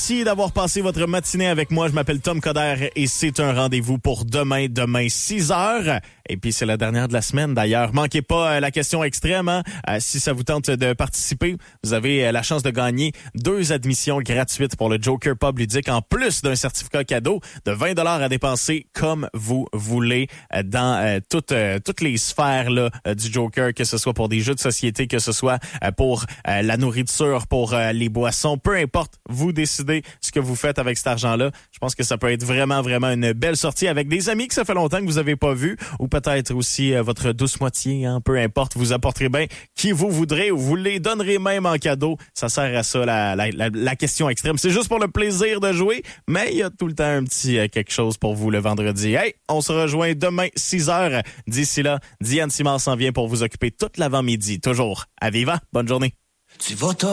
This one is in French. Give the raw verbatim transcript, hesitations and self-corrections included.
Merci d'avoir passé votre matinée avec moi. Je m'appelle Tom Coderre et c'est un rendez-vous pour demain, demain six heures. Et puis, c'est la dernière de la semaine, d'ailleurs. Manquez pas euh, la question extrême. Hein? Euh, si ça vous tente de participer, vous avez euh, la chance de gagner deux admissions gratuites pour le Joker Pub ludique, en plus d'un certificat cadeau de vingt dollars à dépenser comme vous voulez euh, dans euh, toutes, euh, toutes les sphères là, euh, du Joker, que ce soit pour des jeux de société, que ce soit euh, pour euh, la nourriture, pour euh, les boissons, peu importe. Vous décidez ce que vous faites avec cet argent-là. Je pense que ça peut être vraiment, vraiment une belle sortie avec des amis que ça fait longtemps que vous avez pas vus, ou peut-être aussi euh, votre douce moitié, hein, peu importe. Vous apporterez bien qui vous voudrez ou vous les donnerez même en cadeau. Ça sert à ça, la, la, la, la question extrême. C'est juste pour le plaisir de jouer, mais il y a tout le temps un petit euh, quelque chose pour vous le vendredi. Hey, on se rejoint demain six heures. D'ici là, Diane Simard s'en vient pour vous occuper toute l'avant-midi. Toujours à Viva. Bonne journée. Tu vas